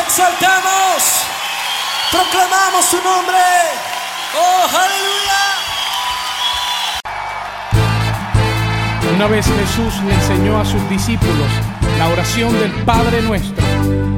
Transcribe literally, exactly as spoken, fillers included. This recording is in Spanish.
exaltamos, proclamamos su nombre. ¡Oh, aleluya! Una vez Jesús le enseñó a sus discípulos la oración del Padre Nuestro.